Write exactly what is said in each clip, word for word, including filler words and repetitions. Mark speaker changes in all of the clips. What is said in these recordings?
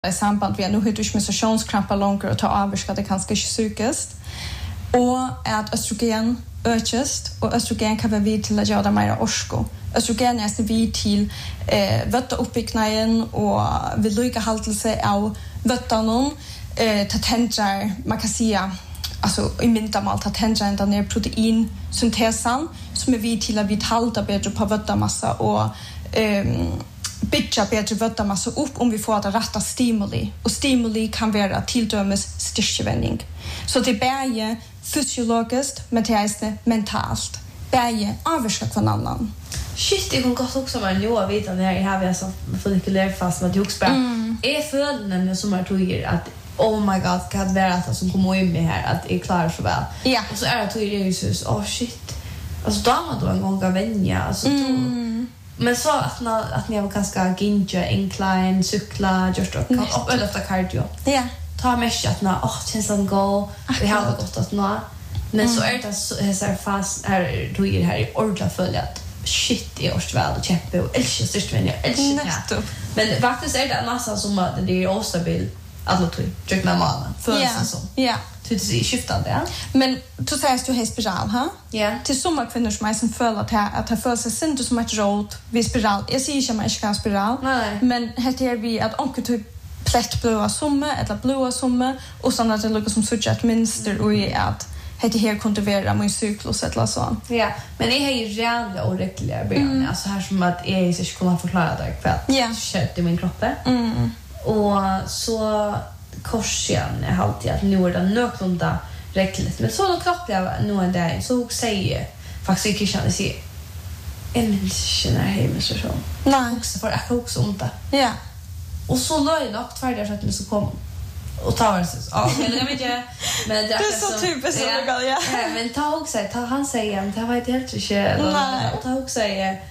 Speaker 1: i samband med nu har du menstruationskramper långt och tar avvarska det kanske inte psykiskt och att östrogen ökast och östrogen kan vara vid till att göra mer orsko. Östrogen är vid till eh, vöttauppbyggnaden och vedlikehaltelse av vöttarna eh, tatendrar, man kan säga alltså i mintamal tatendrar den ner proteinsyntesan som är vid till att vi halta bättre på vöttamassa och eh, bygga bättre vöttamassa upp om vi får det rätta stimuli. Och stimuli kan vara tilldömes styrkevändning. Så det är bäge fysiologiskt, men det är mentalt. Bäge avvarska kvar annan.
Speaker 2: Shit, det kan gott också vara en jobb vid när jag har så folikulärt fast med juxbra. Är följden nämligen som är tog att oh my god, kan det vara att som kommer in med här att är klar så väl.
Speaker 1: Ja.
Speaker 2: Och så är det tog ju så oh shit. Alltså då man då en gång kan vänja alltså mm. Men så att när att ni har kanske ginja incline cykla just och kan upp eller efter cardio.
Speaker 1: Ja.
Speaker 2: Ta med att när åh känns det gå. Vi har det gott att nå. Men mm. så är det så så fast här då är här i ordla följat. Shit i årsväl och kämpa och älskar störst vänner. Älskar. Men faktiskt är det nästan som att det är ostabil alla tror. Check när man för
Speaker 1: yeah.
Speaker 2: så.
Speaker 1: Ja.
Speaker 2: Det är skiftande. Ja?
Speaker 1: Men du säger att du har spiral, ha?
Speaker 2: Ja.
Speaker 1: Till somma kvinnor som är som följer att att ha för sig synd som ett råd vid spiral. Jag säger inte att man inte kan spiral.
Speaker 2: Nej.
Speaker 1: Men här är vi att onkel typ plätt blåa somme eller blåa somme och så att det lukar som such ett minster och är att det här kunde vara min cyklus eller så.
Speaker 2: Ja, men det är ju jävla oräckliga början. Mm. Alltså här som att jag inte kunna förklara det kväll.
Speaker 1: Ja.
Speaker 2: Kött i min kropp.
Speaker 1: Mm.
Speaker 2: Och så korsen är alltid att nu är det nöklunda räckligt. Men så då kropp jag nu en dag så säger faktiskt inte känner sig en människa när hemma så så.
Speaker 1: Nej.
Speaker 2: Också för jag också ont.
Speaker 1: Ja.
Speaker 2: Och så låg jag nog färdig så att det så kom och ta det så. Ja, jag vet inte. Men det
Speaker 1: är så, så typiskt så ja. Ja.
Speaker 2: Ja, men ta också ta han säger att det var inte helt inte och ta också säger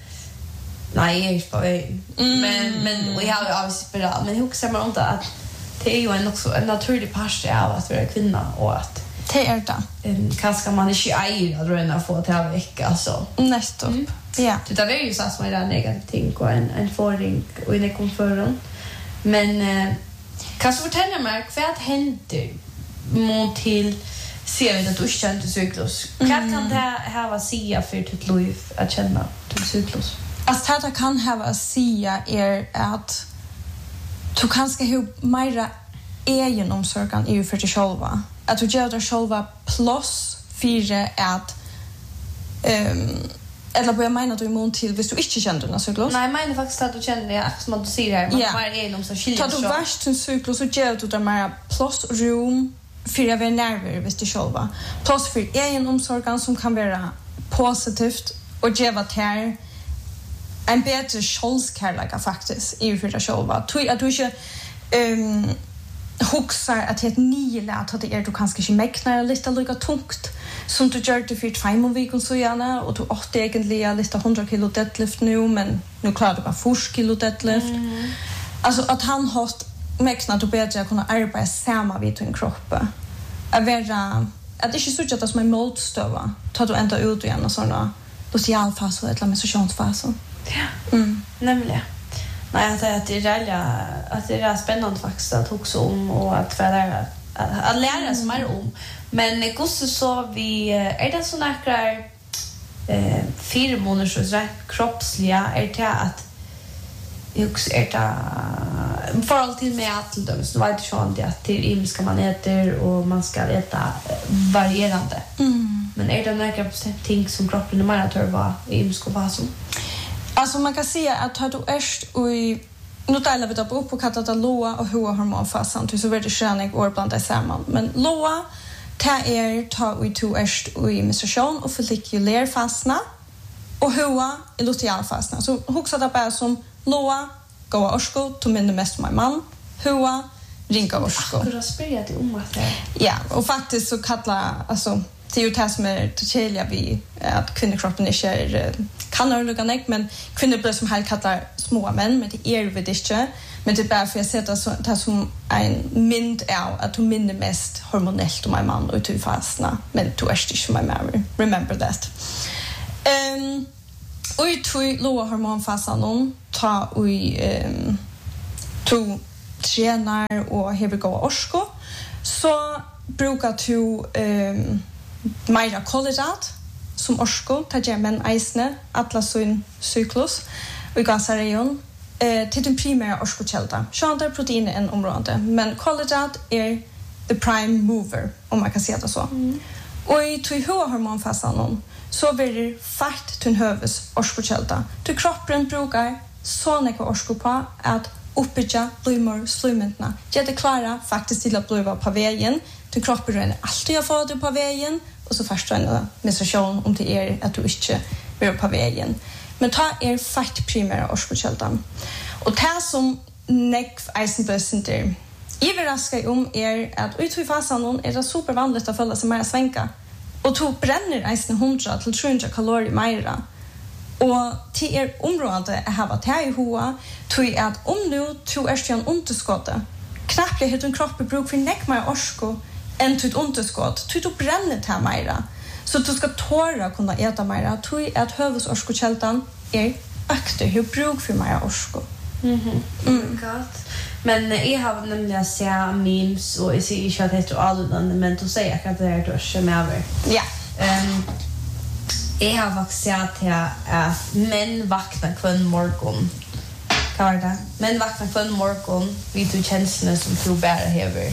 Speaker 2: nej, jag är på väg. Mm. Men men och jag har ju avspelat bra, men hur säger man inte att det är ju en också en naturlig part av att vara kvinna och att
Speaker 1: det är det.
Speaker 2: Um, kanske man inte äger att röna få till en vecka så.
Speaker 1: Nästa upp. Mm. Ja.
Speaker 2: Det är ju så som är det negativa ting och en en föring och en konferens. Men eh, kan du fortälja mig vad händer mot till ser vi att du känner cyklus. Mm. Vad kan det här vara sia för ditt liv att känna till cyklus?
Speaker 1: Alltså det kan ha sia är att du kanske har mera egen omsorgan i för dig själva. Att du gör dig själva plus fyra att um, eller vad jag menar du emot till hvis du inte känner den cyklus?
Speaker 2: Nej, jag menar faktiskt att du känner det som att du säger här. Man bara är inom så skiljer
Speaker 1: sig. Tar du värst en cyklus så gör du dig mera plus rum för att vara nerver hvis du själva. Plus för egen omsorgan som kan vara positivt och ge till en bättre självkärlek faktiskt i för dig själva. Tror att du inte um, huxar att det är ett nile att det är du kanske inte mäknar lite lika tungt som du gör det för två månader så gärna och du åt egentligen lite hundra kilo deadlift nu men nu klarar du bara fyrtio kilo deadlift. Mm. Alltså att han har mäknat och bättre att kunna arbeta samma vid din kropp. Att vara att det inte så att det som en målstöva tar du ända ut igen och sådana social fas eller menstruationsfas.
Speaker 2: Ja. Mm. Nämligen. Nej, att det är rälla att det är spännande faktiskt att också om och att lära att, att lära sig mer om. Men också så vi är det så några eh fyra månader så där kroppsliga är det att också är det för alltid med att till dem så vet du så att till im ska man äta och man ska äta varierande. Mm. Men är det några bestämda ting som kroppen är mer att vara i im ska vara så?
Speaker 1: Alltså man kan säga att har du erst i nu delar vi det upp på kattata loa och hoa hormonfasen så är det skönig år bland det samman. Men loa ta er ta vi to erst i menstruation och follikulär fasna och hoa i luteal fasna. Så huxa det bara som loa goa orsko to minne mest my man hoa rinka orsko.
Speaker 2: Akkurat spela det om att det.
Speaker 1: Ja, och faktiskt så kallar alltså det är ju det som är tillgängliga vi att kvinnokroppen inte är kan överlugga nek, men kvinnor blir som här kallar små män, men det är det inte. Men det är bara för jag sätter så, det som en mynd av att du minner mest hormonellt om en man och till fasna, men du är inte som en man. Remember that. Um, och i två låga hormonfasen ta och um, to tränar och har gå orsko så brukar du ehm mera kolhydrat som orsko ta gemen eisne alla sin cyklus och gasarion eh till den primära orskokälta. Sjönda protein är en område, men kolhydrat är the prime mover om man kan säga det så. Mm. Och i till hormonfasen så blir det fart till hövs orskokälta. Du kroppen brukar så mycket orsko på att uppbygga blomor slummentna. Jag det klara faktiskt till att blöva på vägen. Du kroppen är alltid jag får det på vägen och så förstår jag menstruation om det är att du inte vill på vägen. Men ta er fakt primära orskokältan. Och det som nekv eisenbössenter överraskar om är att ut i fasen är det supervanligt att följa sig mer svänka. Och du bränner eisen hundra till trehundra kalorier mer. Och till er område är här att i hoa tror att om nu du är en underskott knappt det hur kroppen bruk för näck mer orsko än till ett underskott tror du bränner det mer. Så du ska tåra kunna äta mer tror att hövs orskokältan är ökte hur bruk för mer orsko.
Speaker 2: Mhm. Mm. Gott. Men jag har nämligen sett memes och jag ser inte att det heter alla men då säger jag att det är då med över.
Speaker 1: Ja.
Speaker 2: Ehm jag har faktiskt sett att män vaknar kvann morgon. Kan det? Män vaknar kvann morgon vid du känslorna som du bär hever.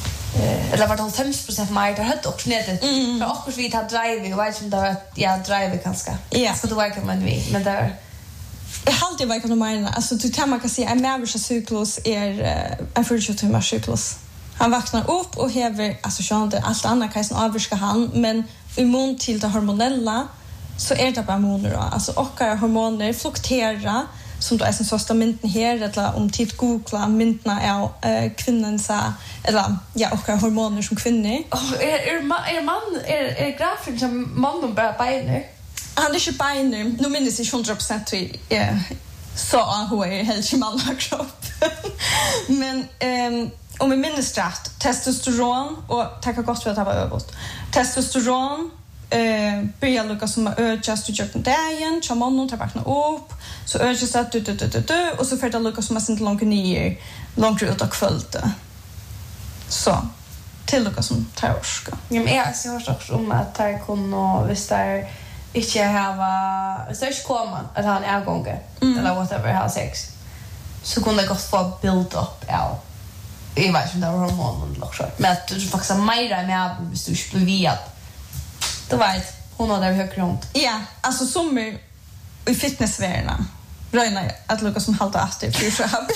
Speaker 2: Eh eller vart femtio procent mer det hade också nedet. För också vi tar drive och vet som där jag driver kanske.
Speaker 1: Ja.
Speaker 2: Så då verkar man vi men där
Speaker 1: jag har alltid varit normal. Alltså du tar man kan säga en människa cyklus är en fyrtio timmars cyklus. Han vaknar upp och häver alltså sjönde allt annat kan avvirka han men immun till det hormonella så är det bara hormoner då. Alltså och hormoner fluktuerar som då är som såsta mynten här eller om tid googla myntna är äh, kvinnan så eller ja och hormoner som kvinnor.
Speaker 2: Oh, är är man är man är är grafen som man och bara beiner.
Speaker 1: Han är inte beiner. Nu minns jag hundra procent till eh så hur är helt man har kropp. Men ehm om vi minns rätt testosteron och tacka gott för att det var överst. Testosteron eh börjar lucka som ökas ut i dagen, som man nog tar vakna upp, så ökas det du du du du och så för det lucka som är inte långt ner, långt ut av kvällen. Så till lucka som tar orska.
Speaker 2: Ja, men jag ser också om att det kunde visst där inte ha så är komma att han är gånge eller whatever har sex. Så kunde det gå få build up ja. Jag vet inte vad hormoner också. Men att du faktiskt mer med hvis du skulle via. Då vet hon har det högt runt.
Speaker 1: Ja, alltså som i fitnessvärlden. Röna att lucka som halta efter för så här.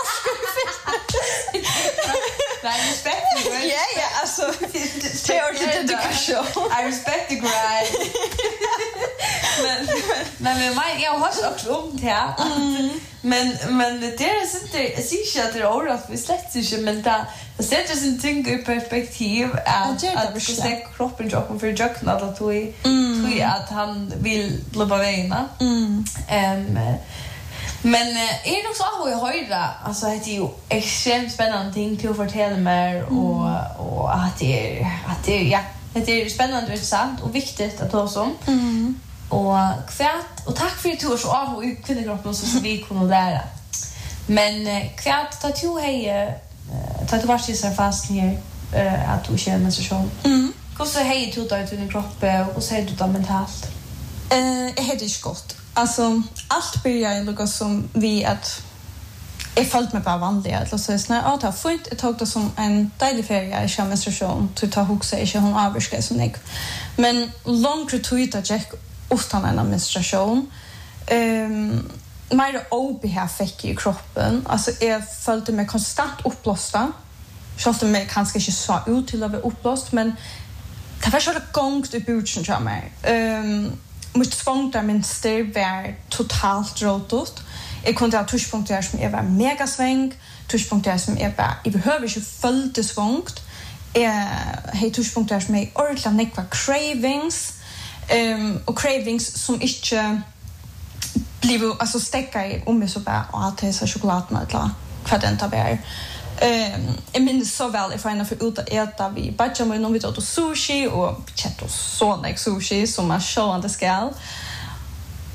Speaker 2: Nej, respect.
Speaker 1: Ja, ja, alltså teoretiskt education.
Speaker 2: I respect the grind. men men men mig jag har också om det här. Men men det är inte så att det är ordat vi släpps inte men det det sätter sin ting i perspektiv att att se kroppen jobba för jocken att då tror att han vill lova vägarna. Ehm men är det också att jag höra alltså det är ju extremt spännande ting till att fortälla mer och och att det är att det ja det är spännande och intressant och viktigt att ta som. Mm. Och kvärt och tack för det tur så av och kvinnokroppen så vi kunde lära. Men kvärt ta to hej ta to vars så fast ner att du känner menstruation. Mm. Hur så hej du tar ut din kropp och så du det mentalt.
Speaker 1: Eh jag hade inte gott. Alltså allt börjar lukka som vi att jag följt med bara vanliga att så snär att ha fint ett tag som en deilig ferie i menstruation till ta huxa inte hon avskär som jag. Men långt tid att jag utan en menstruation ehm mer O B här fick i kroppen alltså jag följde mig konstant uppblåsta så mig kanske inte så ut till att vara uppblåst men det var så det gångt i buchen tror mig. Ehm mitt svångdarmönster var totalt rotot. Jag kunde ha touchpunkter som jag var mega sväng, touchpunkter som jag bara i behöver inte följde svångt. Jag hade touchpunkter som jag ordentligt nekva cravings um, och cravings som inte blev alltså stäcka i om jag så bara att det är så chokladen eller vad den tar bär. Um, jag minns så väl if jag får ut att äta vi badja mig någon vid åt sushi och chatto så like sushi som man show on the scale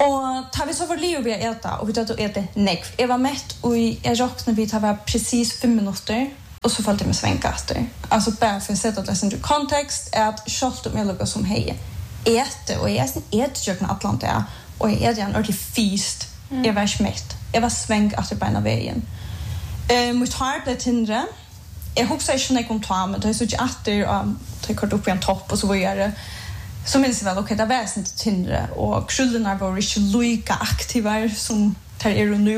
Speaker 1: Och tar vi så var Leo vi äta och vi tar att äta nekv. Jag var mätt och jag råknade vi tar precis fem minuter och så följde jag med svängkaster. Alltså bara för att sätta det i kontext är att kjolt om jag lukar som hej äter och jag äter kökna Atlanta och jag äter en ordentlig fist. Mm. Jag var smätt. Jag var svängkaster på en av vägen. Uh, mitt hår blev tindre. Jag huxar inte när jag kom ta men det är så inte atter och tar kort upp i en topp och så var jag det. Så minns jag väl, okej, okay, det var väsentligt tindre och krullerna var inte lika aktiva som det är nu.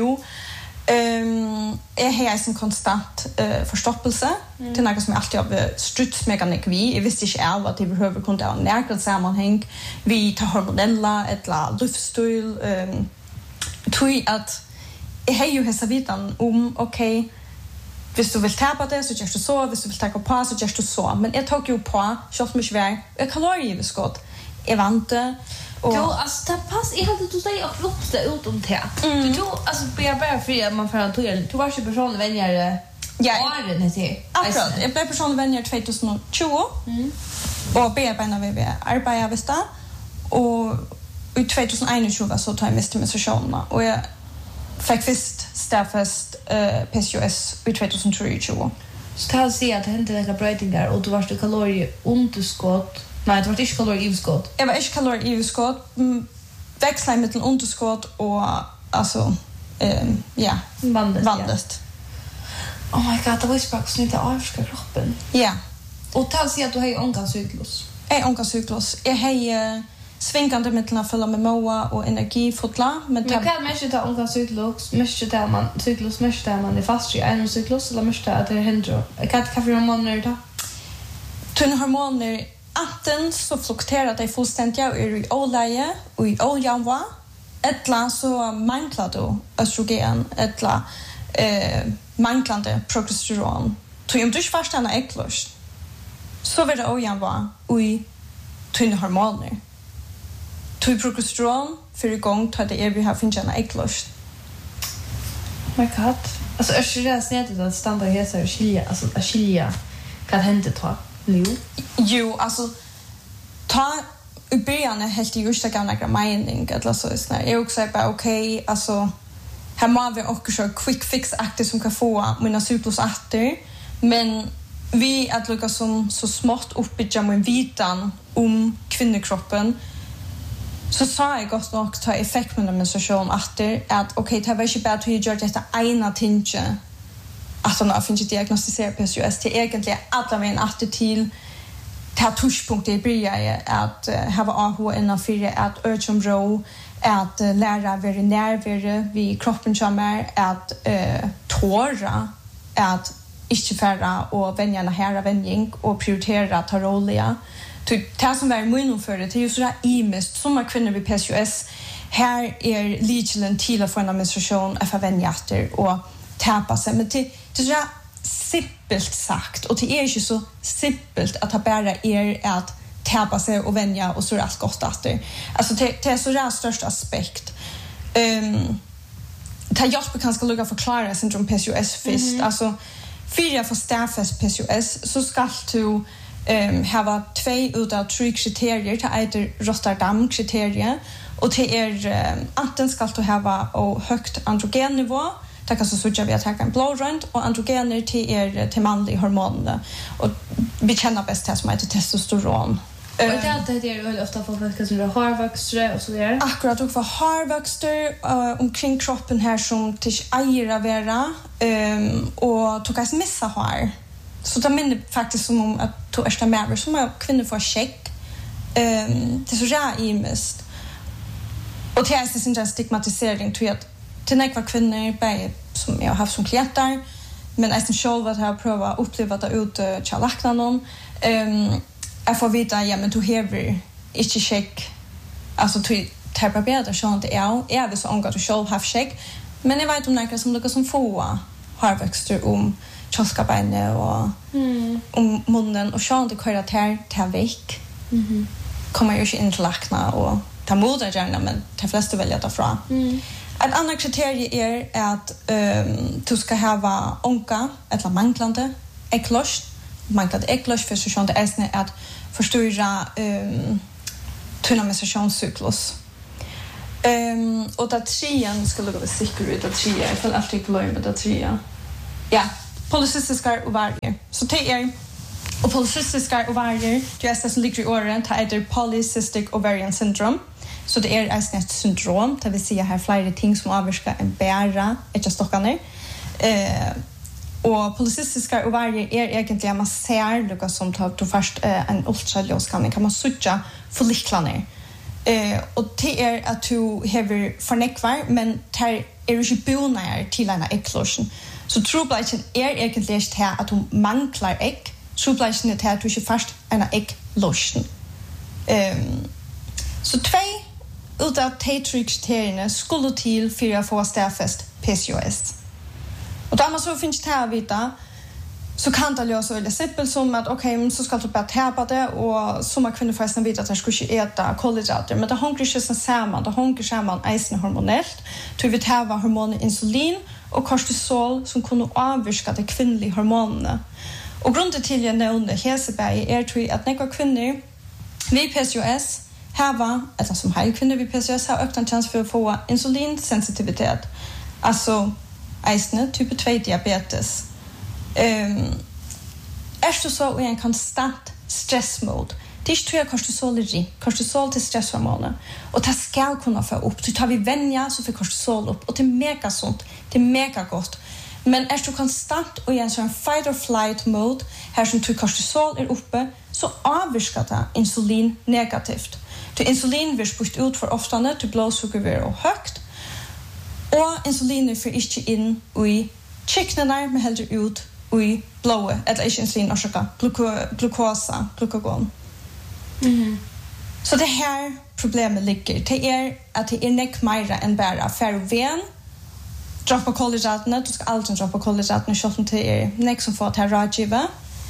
Speaker 1: Um, jag har en konstant uh, förstoppelse mm. till något som jag alltid har strutsmekanik vid. Jag visste inte av att det behöver kunna ha närkligt sammanhang. Vi tar hormonella, eller luftstil. Um, tror att jag har ju hessa vidan om, okej, okay, hvis du vill tappa det så gör du så, hvis du vill ta på så gör du så. Men jag tog ju på, kört mig svär, jag kaloriöverskott. Jag vante och
Speaker 2: jo, alltså det pass jag hade du säga och lopsta ut om det. Mm. Du tog alltså bara bara för att man får ta du var ju person vänjer ja, åren det.
Speaker 1: Akkurat, jag blev person vänjer tjugohundratjugo. Mm. Och bearbetar vi vi arbetar visst då. Och i tjugohundratjugo så tar jag mest med sessionerna och jag fick först stafest uh, P C O S i tjugohundratjugo.
Speaker 2: Så kan jag säga att det hände några brötningar och du var så kalorieunderskott. Nej, det var inte kalorieöverskott.
Speaker 1: Jag var inte kalorieöverskott. Mm, växlar mellan underskott och alltså um, ja,
Speaker 2: vandet.
Speaker 1: vandet.
Speaker 2: Ja. Oh my god, det var ju bara så inte avska kroppen.
Speaker 1: Ja.
Speaker 2: Och tal sig att du har onkancyklus.
Speaker 1: Jag har onkancyklus. Jag har svängande mellan att fylla med moa och energifotla. Men,
Speaker 2: men kan man inte ta onkancyklus? Måste det man cyklus måste man är fast i en cyklus eller måste att det händer? Kan inte kaffe hormoner då?
Speaker 1: Tunna hormoner Atten så fluktuerar det fullständigt och är i oläge och i ojamva. Ettla så manglar du östrogen, ettla eh, manglande progesteron. Så om du inte förstår äcklust så blir det ojamva och i tunna hormoner. Så progesteron för igång tar det är vi har finns en äcklust.
Speaker 2: Oh my god. Alltså östrogen snätet att standard heter skilja, alltså att skilja kan hända ta. Jo.
Speaker 1: Jo, alltså ta i början är helt just att några mening eller så snä. Jag också bara okej, okay, alltså här må vi också köra quick fix akter som kan få mina cyklus åter, men vi att lucka som så smått uppbygga min vitan om kvinnokroppen. Så sa jag gott nog ta effekt med menstruation åter att okej, okay, det var inte bara att jag gör detta ena tinge. Att han har finns diagnostiserat P C O S till egentligen alla vägen att till ta touchpunkter i början att uh, ha A H N fyra att urgent row att uh, lära vara närvarande vid kroppen som är att uh, tåra att inte färra och vänjarna här vänjning och prioritera ta roliga typ det som var mun för det är ju så där imest som man kvinnor vid P C O S här är ligeln till att få en menstruation av vänjater och tappa sig men till det är så simpelt sagt och det är inte så simpelt att ha bara er att tappa sig och vänja och så är allt gott efter. Alltså det, det är så där största aspekt. Um, det jag kan ska lugga förklara syndrom P C O S först. Mm-hmm. Alltså för jag får staffas P C O S så ska du um, ha två utav tre kriterier till heter Rotterdam kriterier och det är um, antingen ska du ha och högt androgennivå. Det kan så söka vi att ta en blodrönt och androgener till er till manliga hormoner och vi känner bäst det som heter testosteron.
Speaker 2: Och det är alltid det är ofta för folk som har hårväxter och så där.
Speaker 1: Akkurat och för hårväxter uh, omkring kroppen här som till ära vara um, och tog att missa hår. Så det minner faktiskt som om att to är med som att kvinnor får check. Um, det är så rätt imest. Och det är inte en stigmatisering till att till några kvinnor bara som jag har haft som klienter men jag sen själv att jag pröva uppleva det ut till läkaren ehm jag får veta ja men du har inte check alltså till terapeuter så inte är är det så angående själv have check men jag vet om några som några som får hårväxter om kylskåpsbenet och mm. om munnen och så inte köra här ta veck mhm kommer ju inte in till läkaren och ta moder gärna men de flesta väljer att från mm. Ett annat kriterium är att um, du ska ha onka eller manglande äcklust. Manglande äcklust för så det är att förstöra um, tunna menstruationscyklus. Um, och det trean skulle vara säker ut att trea. Jag får alltid glömma det trea. Ja, polycystiska ovarier. Så det är och polycystiska ovarier, det är det som ligger i åren, det heter polycystic ovarian syndrome. Så det är ett syndrom, det vill säga här flera ting som avvarskar en bära, inte stockarna. Eh, och polycystiska ovarier är egentligen man ser lukka som tar till först eh, en ultraljudsskanning kan man söka folliklarna. Eh, och det är att du har förnekvar, men det är inte bonar till en ägglossning. Så trobladjen är egentligen det att du manglar ägg. Trobladjen är det att du inte först en ägglossning. Eh, så två utav de tre kriterierna skulle till för att få stadfäst P C O S. Och då man så finns det här vita så kan det lösa väldigt simpelt som att okej, okay, så ska du bara täpa det och som man kunde förresten veta att jag skulle inte äta kolhydrater. Men det hänger inte samman, det hänger samman eisen hormonellt. Du vill täva hormoner insulin och kortisol som kunde avvirka de kvinnliga hormonerna. Och grunden till jag nämnde Heseberg är tror att några kvinnor vid P C O S har, eller som har kvinnor vid P C O S har ökat en chans för att få insulinsensitivitet. Alltså eisne typ två diabetes. Um, är du så i en konstant stressmode? Det är inte kortisol i kortisol till stresshormoner. Och det ska kunna få upp. Så tar vi vänja så får kortisol upp. Och det är mega sunt. Det är mega gott. Men är du konstant och i en sån fight or flight mode här som tror kortisol är uppe så avvirkar det insulin negativt. Till insulin blir spurt ut för ofta till blodsocker blir högt. Och insulin får inte in i chicknarna men heller ut i blodet. Eller inte insulin orsaka gluko- glukosa, glukagon.
Speaker 2: Mm.
Speaker 1: Så det här problemet ligger. Det är att det är näck mer än bara ferroven. Droppa kolhydraterna. Du ska alltid droppa kolhydraterna så som det är näck som får att här rådgiva.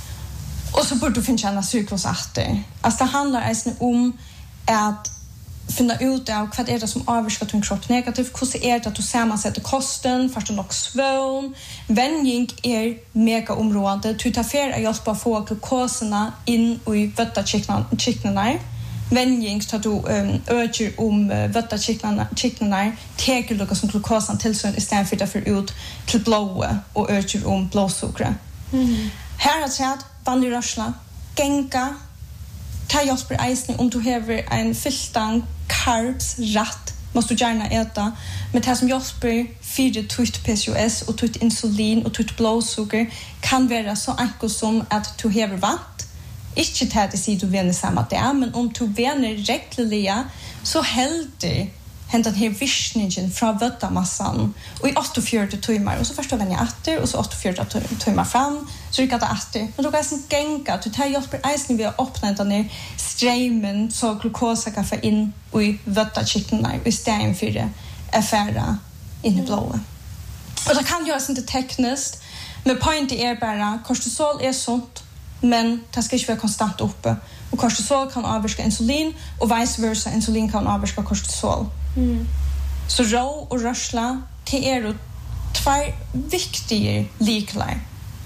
Speaker 1: Och så borde du finna en cyklosakter. Alltså det handlar alltså om att finna ut av vad är det som avvirkar din kropp negativt. Hur är det att du sammansätter kosten, fast du nog svån. Vänjning är mega område. Du tar för att hjälpa att få glukoserna in i vöttakicknarna. Vänjning tar du um, ökar om uh, vöttakicknarna. Teker du som glukosen till sig istället för att få ut till blodet och ökar om blodsockret. Mm. Här har jag vanlig rörsla, gänka, ta hjälper eisen om du har en fyllstang carbs rätt måste du gärna äta men det som hjälper för tutt P C O S och tutt insulin och tutt blodsocker kan vara så enkelt som att du har vatt inte det att säga du vänner samma där men om du vänner regelliga så helder hänt den här visningen från vöttamassan och i åttiofyra timmar och så förstår vänner åter och så åttiofyra timmar fram så det kan det åter men då kan sen gänga du tar hjälper eisen vi har öppnat den här strömmen så glukosa kan få in i vöttakittlarna istället för det affära in i blodet. Och det kan göras inte tekniskt men poängen är bara kortisol är sånt men det ska inte vara konstant uppe och kortisol kan avvirka insulin och vice versa insulin kan avvirka kortisol. Mm. Så rå och rörsla det är två viktiga liklar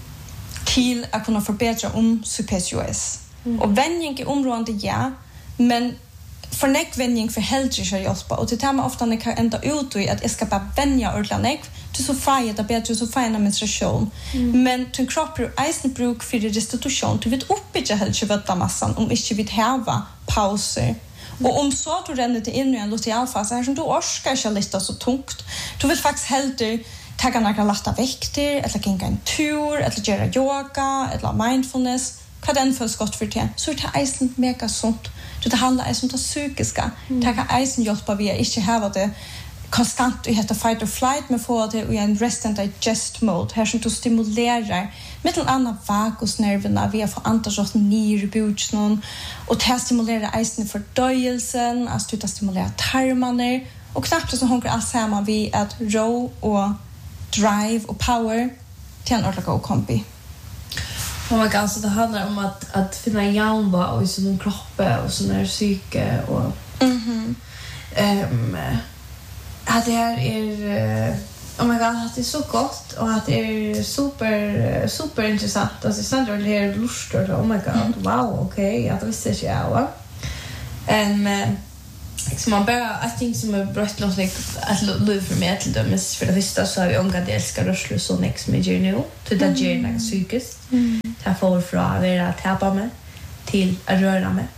Speaker 1: till att kunna förbättra om P C O S. Mm. Och vänjning i området ja, men förnäckvänjning för hälsoskäl hjälpa och det tar man ofta när kan ända ut i att jag ska bara vänja ordentligt till så får det bättre så får en menstruation. Mm. Men till kropp är eisen bruk för restitution du vet uppbygga hälsovårdsmassan om inte vi häva pauser. Och om så du ränner till in i en lutealfas här som du orskar inte lite så tungt. Du vill faktiskt hellre ta några lätta vikter eller gänga en tur eller göra yoga eller mindfulness. Vad den för skott för det. Så det är eisen mega sunt. Det handlar om det psykiska. Mm. Det kan eisen hjälpa vi inte ha det konstant i heter fight or flight men få det i en rest and digest mode. Här som du stimulerar med en annan vagusnerverna vi har fått antas ner i buken och det stimulerar eisen fördöjelsen, alltså det stimulerar tarmarna och knappt så hänger allt samman vid att rå och drive och power till en ordentlig och kombi.
Speaker 2: Oh my god, så det handlar om att, att finna jämva och i sin kropp och sin här psyke och
Speaker 1: mhm
Speaker 2: um, att det här är oh my god, att det är så gott och att det är super super intressant. Alltså sen är det lust och oh my god, wow, okej, okay, att visste jag va. Um, Så man bara, I think som är brött något att liv för mig till dem. För det första så har vi unga det älskar rörslu så mycket som jag gör nu. Till det gör något psykiskt. Jag får från att vara täpa med till att röra mig.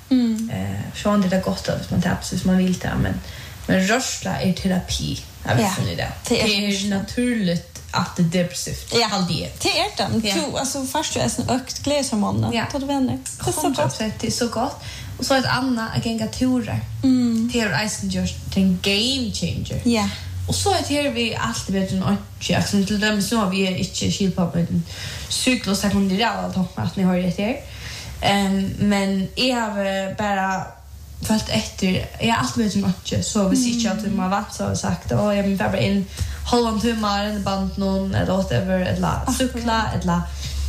Speaker 2: Så det är gott att man täpar sig som man vill ta. Men, men rörsla är terapi. Jag vet inte det. Det är naturligt att det är depressivt.
Speaker 1: Ja, det är det. Ja. Alltså, först är det ökt glädshormoner.
Speaker 2: Ja.
Speaker 1: Tar du vänner?
Speaker 2: Det är så gott. Det är så gott. Och så ett annat att gänga turer. Mm. Det är eisen just en game changer.
Speaker 1: Ja.
Speaker 2: Och så är det vi alltid vet en åtta. Som till dem så har vi inte skilpa med en cyklus här under alla att ni har det här. Um, men jag har bara följt efter. Jag har alltid vet en åtta. Så vi ser inte att man har varit så har sagt. Och jag vill bara in halvan timmar eller band någon eller whatever. Eller cykla. Eller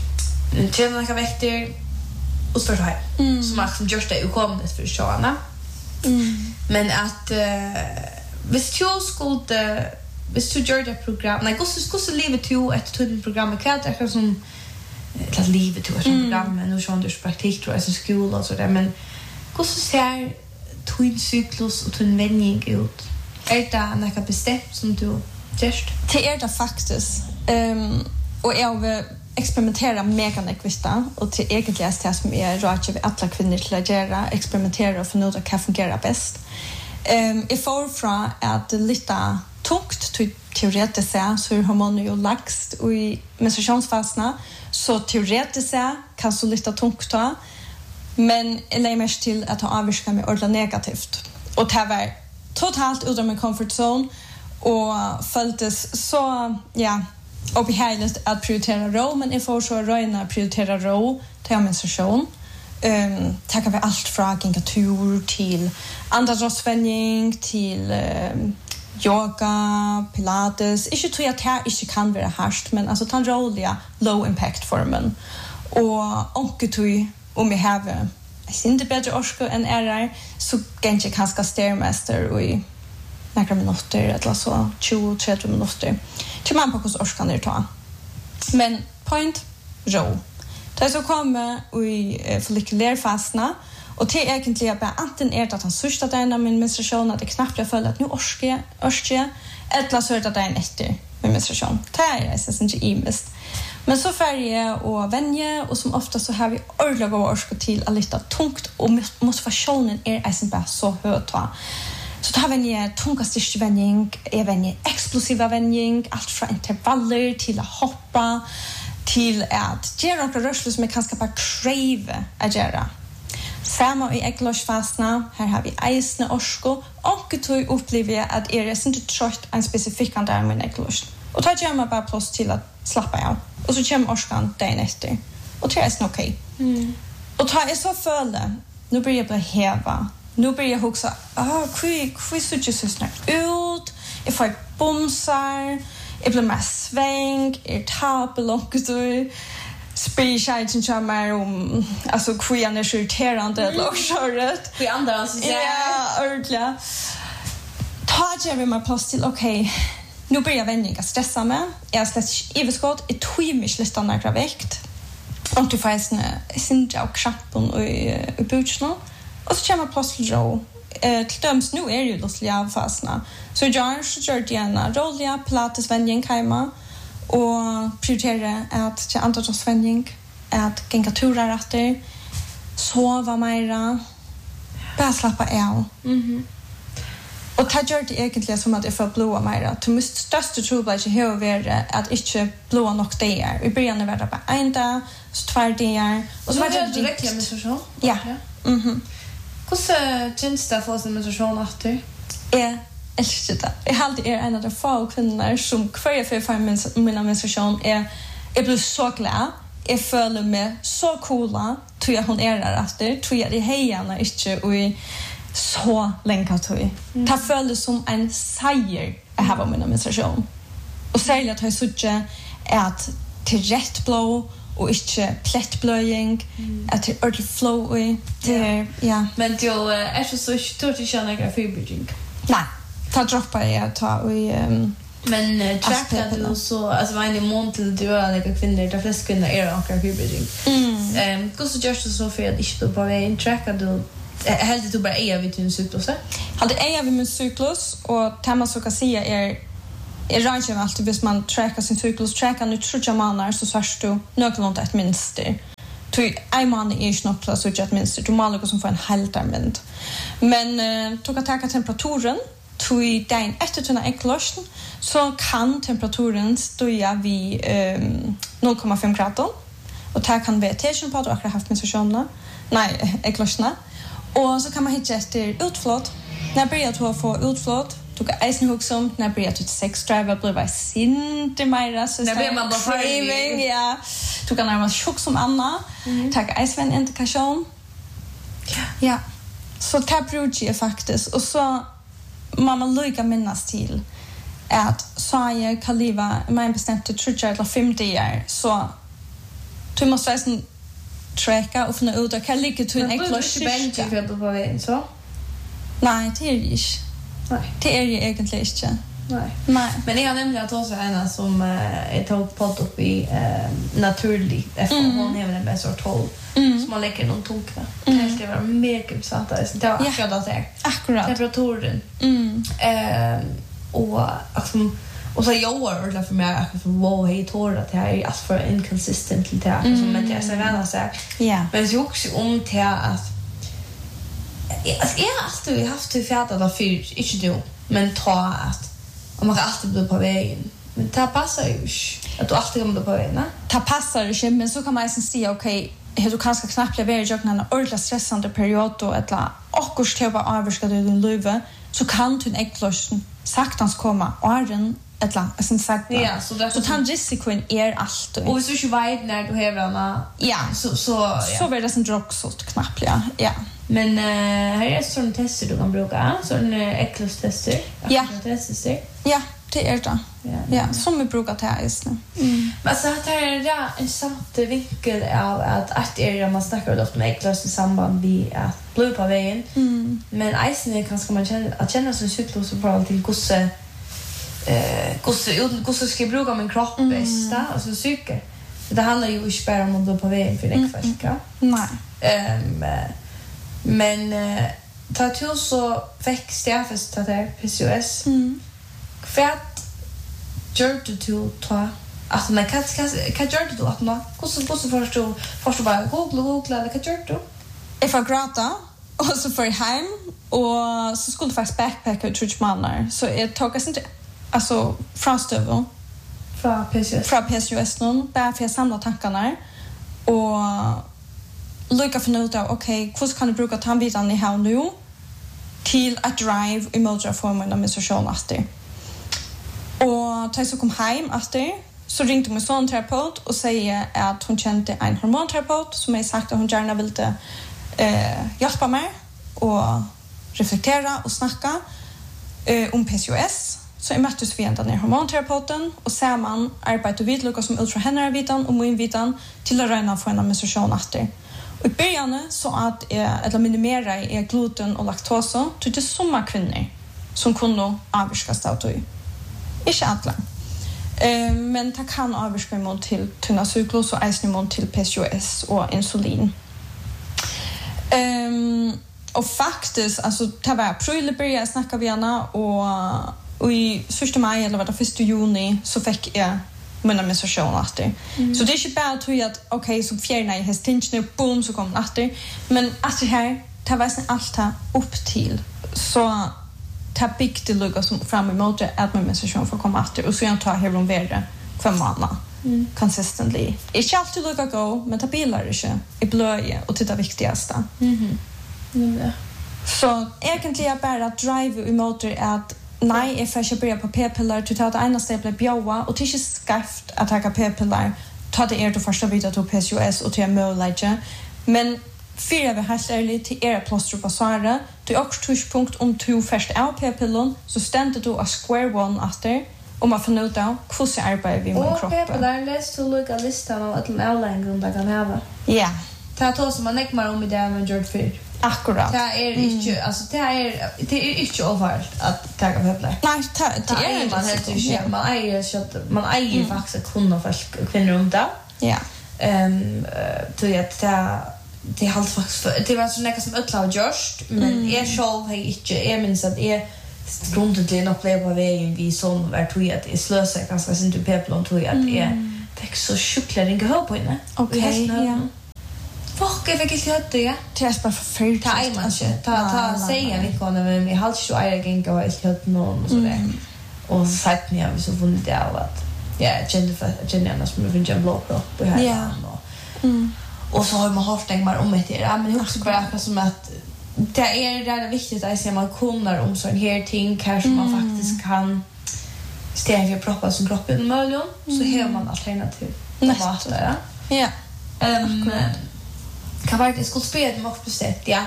Speaker 2: träna några vekter. Och så här. Mm. Som att som just det ukommet för sjåna. Mm. Men att uh, hvis du skulle hvis du gör det program. Nej, hur ska så livet du ett tunnel program kan det som att livet du ett program men nu sjön du praktik tror jag som skola och så där men hur så ser twin cyklus och twin vändning ut. Är det något bestämt som du just?
Speaker 1: Det är det faktiskt. Ehm um, och jag experimentera mega nekvista och till egentligen det som är råd av alla kvinnor till att göra experimentera och finna ut vad kan fungera bäst. Ehm um, ifrån från att lite tungt till teoretiskt så är hormoner ju lagst och i menstruationsfaserna så teoretiskt kan så lite tungt ta men eller mest till att ha avvirka med ordla negativt och det var totalt utom min comfort zone och följdes så ja och vi har lite att prioritera ro men jag får så röna prioritera ro till menstruation. Ehm um, tackar vi allt från tur till andadrossvändning till um, yoga, pilates. Inte tror jag att det inte kan vara harst men alltså ta roliga low impact formen. Och onketu om vi har inte bättre orska än är så kanske kanske stairmaster i några minuter eller så tjugo till trettio minuter. Till man på hur orskan är ta. Men point ro. Det är så kommer i follikulärfaserna och det är egentligen bara antingen är det att han sörsta den av min menstruation att det knappt jag följer att nu orskar jag, orskar jag eller så är det att det är en efter min menstruation. Det är jag inte imest. Men så färger och vänjer och som ofta så har vi ordentligt att orska till att lite tungt och motivationen är inte bara så hög. Så tar vi en tunga styrkevändning, är en explosiva vändning, allt från intervaller till att hoppa, till att göra några rörelser som är ganska bara crave att göra. Samma i ägglossfaserna, här har vi eisne orsko, och då upplever jag att är det inte trött en specifik kan där med äggloss. Och då gör man bara plats till att slappa av. Och så kommer orskan dagen efter. Och det är okej. Mm. Och då är så följande, nu börjar jag bli häva. Nu börjar jag huxa, ah, kvi, kvi suger så snart ut, jag får bomsar, jag blir mer sväng, jag tappar långt ut, spirishajten kommer om, alltså kvi är så irriterande eller årsåret.
Speaker 2: Kvi andra alltså säger.
Speaker 1: Ja, ordentligt. Ta jag mig plats till, okej, okay, nu börjar jag vänja stressa mig, jag släcker överskott, jag tog mig listan några väkt, och du får en sindra och krappen i, i butchen. Och så kommer plats till ro. Eh, till döms nu är det ju lustliga faserna. Så jag så gör det gärna roliga, pilatesvändning hemma. Och prioritera att till andadrossvändning. Att gänga turar efter. Sova mera. Bara slappa av.
Speaker 2: Mm-hmm.
Speaker 1: Och det gör det egentligen som att jag får blåa mera. Till min största trobladje har varit att inte blåa nog det är. I början var det bara en dag, så två dagar. Och så var det
Speaker 2: direkt med så.
Speaker 1: Ja. Mhm.
Speaker 2: Hur känns det för oss med menstruation efter?
Speaker 1: Jag älskar det. Jag har alltid är en av de få kvinnor som kvar för för mina menstruation är jag blir så glad. Jag följer mig så coola tror jag hon är där efter. Tror jag det hejarna inte och så länge till. Mm. Det följer som en seger att ha mina menstruation. Och särskilt att jag såg att till rätt blå och inte plättblöjning mm. att det är flow i det ja. Ja.
Speaker 2: Men du är så så stort att känna grafibygging.
Speaker 1: Nej, ta droppar jag ta i um,
Speaker 2: men uh, trackar du så alltså vad är det mån till du är lika kvinnor de flesta kvinnor är och grafibygging. Mm. Ehm hur så görs det så för att inte på vägen trackar du helt du bara är vid din cyklus?
Speaker 1: Hade är vid min cyklus och tema så kan säga är är rangen alltid hvis man trackar sin cyklus trackar nu trutja månader så svärst du något ett minster. Tu I man är ju nog plus så att minster du måste som få en halvtermin. Men uh, tog att ta temperaturen tu i den efter tunna eklosten så kan temperaturen stiga vid um, noll komma fem grader. Och där kan vegetation på att jag har haft menstruationer. Nej, eklosterna. Och så kan man hitta efter utflöd. När börjar du få utflöd? Du kan eisen huxa om när börjar du sex driver blir bara sinter mer så
Speaker 2: när blir man bara
Speaker 1: craving ja. Du kan närmast chock som Anna. Mm. Ta eisen indikation. Ja. Ja. Så det brukar jag faktiskt och så mamma lika minnas till att så jag kan leva med bestämt till tjugo eller femtio år så du måste nästan tracka och finna ut att kan ligga till en ekologisk
Speaker 2: bench för på vägen så.
Speaker 1: Nej, det är ju inte.
Speaker 2: Nej.
Speaker 1: Det är ju egentligen inte.
Speaker 2: Nej.
Speaker 1: Nej.
Speaker 2: Men jag har nämligen att också en som är tog podd upp i naturlig efter hon är en bättre tolv som man lägger någon tonkna. Det ska vara mega intressant det var akkurat det.
Speaker 1: Akkurat.
Speaker 2: Temperaturen. Mm. Eh och alltså och så jag var ordentligt för mig att wow hej tår att det här är alltså för inconsistent till det alltså men det är så väl så.
Speaker 1: Ja.
Speaker 2: Men så också om till att alltså jag har alltid haft till fjärde eller fyra inte du men ta att om man kan alltid bli på vägen. Men det passar ju att du alltid kommer på vägen.
Speaker 1: Det passar inte men så kan man ju säga okej du kanske knappt levererar jag en ordentligt stressande period då eller akkurat till att avvarska din liv så kan du en eklosten saktans komma åren eller sen sagt
Speaker 2: ja så
Speaker 1: så tant risken är allt
Speaker 2: och hvis du inte vet när du har varna
Speaker 1: ja
Speaker 2: så så ja.
Speaker 1: Så blir det sen drogsort knappt ja ja
Speaker 2: men uh, här är sån tester du kan bruka sån uh, eklostester
Speaker 1: ja
Speaker 2: tester
Speaker 1: ja det är det ja, ja som vi brukar ta is nu
Speaker 2: mm. Men så att här är det en samt vinkel av att att är det man snackar då om eklost i samband med att bli på vägen mm. Men isen kan ska man känna att känna sig cyklus så bra till gosse eh gosse gosse ska bruka min kropp bästa och så psyke det handlar ju inte bara om att bli på vägen för det kvällska
Speaker 1: nej
Speaker 2: ehm men uh, ta till så fick Steffes ta där P C O S. Mm. Kvart gör du till ta att man kan kan gör du att man hur så hur så förstå förstå bara googla googla eller kan gör du?
Speaker 1: If I grata och så för hem och så skulle faktiskt backpacka ut Trutch Manor så jag tog oss inte alltså frastöver
Speaker 2: från P C O S
Speaker 1: från P C O S någon bara för att samla tankarna och lukka för ut av okej, hur kan du bruka tandbitan ni har nu till att drive i motorformen av menstruation efter. Och ta så kom hem efter så ringde min son terapeut och säger att hon kände en hormonterapeut som har sagt att hon gärna ville eh hjälpa mig och reflektera och snacka eh, om P C O S. Så jag möttes vi ända ner hormonterapeuten och ser man arbetar vid Lucas som ut från hennes vitan och min vitan till att röna få en menstruation efter. Och i början så att jag eller minimera är gluten och laktos till det somma kvinnor som kunde avskas av det. Inte alla. Eh, men det kan avska emot till tunna cyklus och isen emot till P C O S och insulin. Um, och faktiskt, alltså det var april började snacka vi gärna och, och i första maj eller var det första juni så fick jag mina menstruation efter. Mm. Så det är inte bara att jag att okej okay, så fjärna i hästinchen boom så kom efter. Men att det här tar väsen allt här upp till så tar big det lugga som fram emot att min menstruation får komma efter och så jag tar här om värre för månader. Mm. Consistently. Inte alltid lugga gå, men ta bilar inte i blöje och till det viktigaste.
Speaker 2: Mhm. Mm.
Speaker 1: Så egentligen bara att drive emot att nej, if jag börjar på p-piller till att ena steg blir bjåa och till skaft att ta p-piller ta det er till första vita till P C O S och till möjlighet. Men fyra vi helt ärligt till era plåster på Sara till också touchpunkt om två först av p-pillen så ständer du a square one efter om man får ut av hur jag arbetar vid min kropp.
Speaker 2: Och p-piller läs till lugga listan av att de outline de kan ha.
Speaker 1: Ja.
Speaker 2: Ta to som man nekmar om i det med George Fyr.
Speaker 1: Akkurat.
Speaker 2: Det är inte mm. alltså det är det är inte överallt att ta p-piller.
Speaker 1: Nej, det är
Speaker 2: man helt inte man äger så att man äger faktiskt kunna folk kvinnor runt där.
Speaker 1: Ja.
Speaker 2: Ehm till att ta det är halt faktiskt det var så något som öll har gjort men är själv har inte jag minns att är grundet till att play på vägen vi som var tog att det slösa ganska synd du peplon tog att är det är så sjuklar inte hör på inne.
Speaker 1: Okej, ja.
Speaker 2: Fuck, jag fick inte hört det, ja.
Speaker 1: Det är bara förfärligt.
Speaker 2: Ta en man ta ta säga vi kan men vi har ju är igen gå helt hört någon så där. Och så sagt ni vi så vunnit det av att ja, kände för kände annars med en jam block då på här.
Speaker 1: Ja. Mm.
Speaker 2: Och så har man haft tänkt mer om det ja, men det är också bara som att det är det är viktigt att se man kunnar om sån här ting kanske man faktiskt kan stävja proppa som kroppen möjligen så har man alternativ mat där.
Speaker 1: Ja.
Speaker 2: Ehm kan faktiskt skulle spela det också bestämt ja.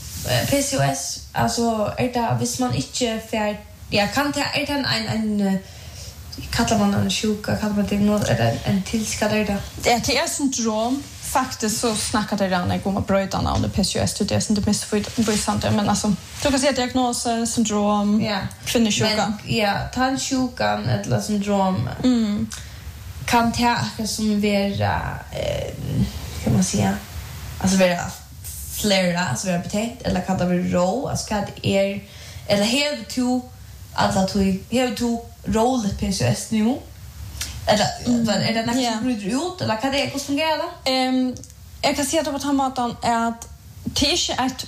Speaker 2: P C O S alltså är det visst man inte för ja kan det är det en en kallar man en sjuka kallar man det något är det en tillskada där.
Speaker 1: Det är ett syndrom. Faktiskt så snackade jag redan om att bröta av det P C O S det är inte mest för sant men alltså du kan se diagnos syndrom
Speaker 2: ja
Speaker 1: kvinnosjuka.
Speaker 2: Ja, tandsjukan eller syndrom.
Speaker 1: Mm.
Speaker 2: Kan det som vara eh kan man säga alltså vara flera alltså vara betett eller kan det vara rå alltså kan det är eller have to alla två have to roll P C O S nu eller mm. är det nästan yeah. bryter ut eller kan det hur fungerar det?
Speaker 1: Ehm jag kan säga att på maten är att det är ett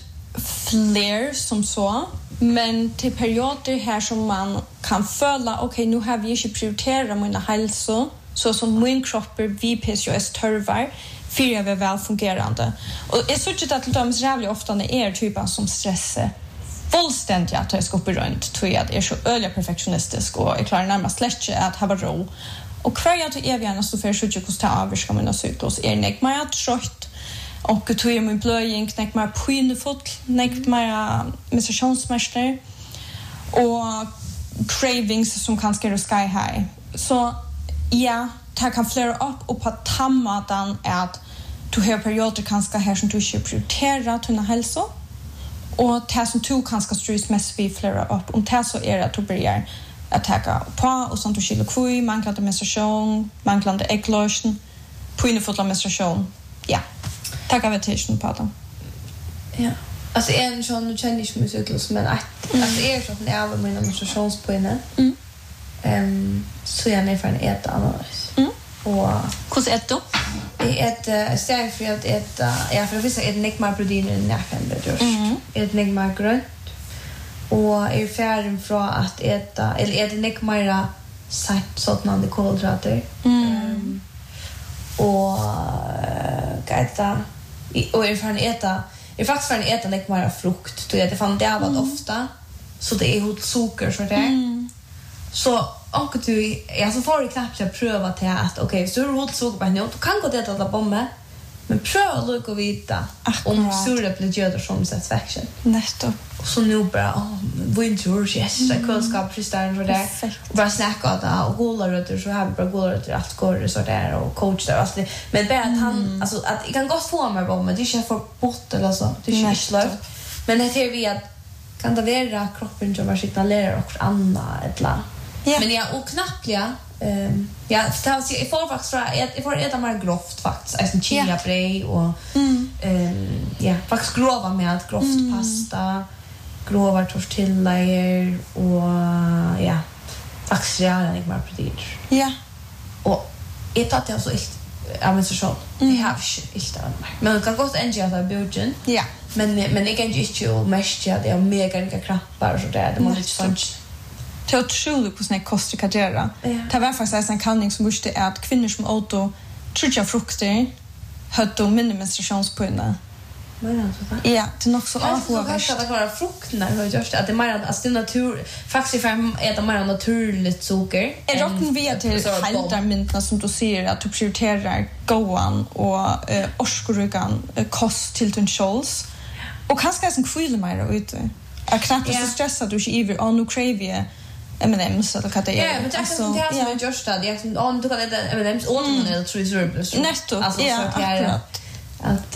Speaker 1: flare som så men till perioder här som man kan följa okej okay, nu har vi inte prioriterat mina hälsa så som min kropp vi P C O S törvar för jag är väl fungerande. Och jag såg att det är jävligt ofta när är typen som stressar fullständigt att jag ska upp runt tror jag att är så öliga perfektionistisk och jag klarar närmast lätt att ha ro. Och kvar jag till evigärna så för så just ta över ska mina cyklus är nek mer trött och tog jag min blöjning nek mer pinefot nek mer menstruationsmärkter och cravings som kan ska sky high. Så ja, det kan flera upp och på tammadan är att du har perioder kanske här som du inte prioriterar dina hälsa och det som du kanske strys mest vid flera upp och det så är det att du börjar attacka på och sånt du skiljer kvui, manglande menstruation, manglande ägglossning, pinefotla menstruation. Ja, tack av attention på det.
Speaker 2: Ja, alltså en sån, nu känner jag inte mig cyklus, men att mm. alltså är sån är av mina menstruationspinne. Mm. Um, så jag är för en äta annars. Mm. Och
Speaker 1: hur äter du?
Speaker 2: Det är ett stärkt för att äta, ja för det finns ett nekmar proteiner i näcken det görs. Mm. Ett nekmar grönt. Och är färdig från att äta eller är det nekmar sagt sådana kolhydrater. Mm. Um, och uh, äta och är färdig äta är faktiskt färdig äta nekmar frukt. Då jag det fann det av mm. ofta så det är hot socker så där. Mm. Så och du jag så får du knappt att pröva till att okej okay, så du hot socker på nu du kan gå det att la bomba men pröva att lukka vita om sura blir göder som satisfaction.
Speaker 1: Netto.
Speaker 2: Så nu bara oh, winter yes så kunskap prestaren för där och bara snacka det och golarötter så har vi bara golarötter allt går så där och coach där alltså men bara att han mm. alltså att jag kan gå få mig bomba det är inte för bort eller så det är inte slöv men det är vi att kan det vara kroppen som var signaler och annat eller yeah. Men jag och knappt ja ehm ja jag får faktiskt från jag får äta mer grovt faktiskt alltså chia yeah. bröd och mm. ehm ja faktiskt grova med grovt mm. pasta grova tortillaer och ja faktiskt ja det är mer proteiner.
Speaker 1: Ja.
Speaker 2: Och ett att jag så jag men så så det har jag inte men det kan gott ändå att budgen. Ja. Men men det kan ju inte mest ja det är mega mega krappar så där det måste sånt det är
Speaker 1: otroligt hur snäck kostar kan göra. Det var faktiskt en kanning som visste att kvinnor som åt trutja frukter hade mindre menstruationspinne.
Speaker 2: Men alltså
Speaker 1: ja, det är nog så avhågast.
Speaker 2: Det kan vara frukterna hur just att det är mer alltså det natur faktiskt för är det mer naturligt socker.
Speaker 1: Är rocken via till haltarmyntorna som du ser att du prioriterar goan och eh, orskurugan eh, kost till din shoals. Och kanske är en kvill mer ute. Jag knappt så stressad du inte iver on no crave M and M's eller vad det är.
Speaker 2: Ja, men det är så det är som just det. Jag om du kan äta M and M's åt eller tror du så.
Speaker 1: Netto.
Speaker 2: Alltså så här att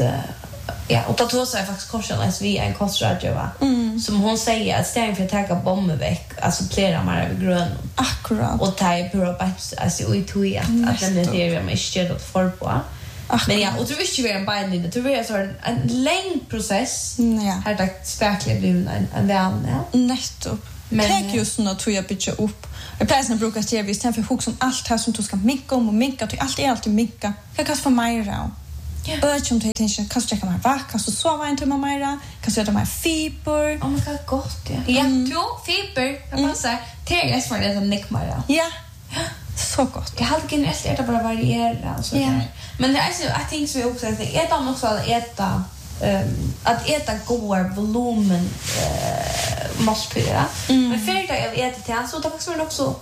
Speaker 2: ja, och då så är faktiskt korsen vi en kostrådgivare mm. som hon säger att stäng för att ta bomber väck alltså plera mer över grön.
Speaker 1: Akkurat.
Speaker 2: Och ta på upp alltså ut att att den är det med stöd att få på. Men ja, och du visste ju en beinlinje. Du vet så en lång process.
Speaker 1: Ja.
Speaker 2: Har det verkligen blivit en en vän, ja.
Speaker 1: Nettopp. Men tek just när tror jag bitcha upp. Jag plejer att bruka till vi stämmer för hooks om allt här som du ska minka om och minka till allt är alltid minka. Kan kasta för mig då. Ja. Öch om det tänker kan checka mig va, kan så sova inte med mig då. Kan sätta mig fiber.
Speaker 2: Oh my god, gott ja. Ja, du fiber. Jag passar. Te är för det som nick mig då.
Speaker 1: Ja. Så gott.
Speaker 2: Jag hade generellt äta bara variera och så där. Men det är så jag tänker så också att äta också att äta um, att äta goda volymen eh måste mm. Men för det jag äter till så det faktiskt var också